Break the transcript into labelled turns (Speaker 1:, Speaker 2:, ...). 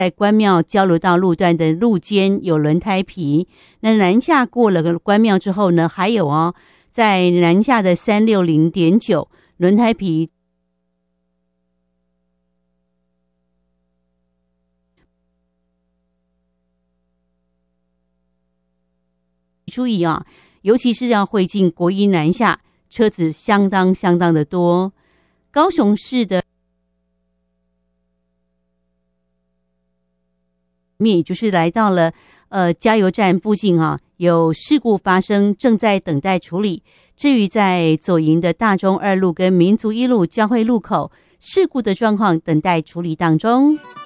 Speaker 1: 在关庙交流道路段的路肩有轮胎皮，那南下过了关庙之后呢，还有在南下的360.9轮胎皮注意尤其是要会进国一南下，车子相当的多。高雄市的也就是来到了加油站附近有事故发生，正在等待处理。至于在左营的大中2路跟民族1路交汇路口，事故的状况等待处理当中。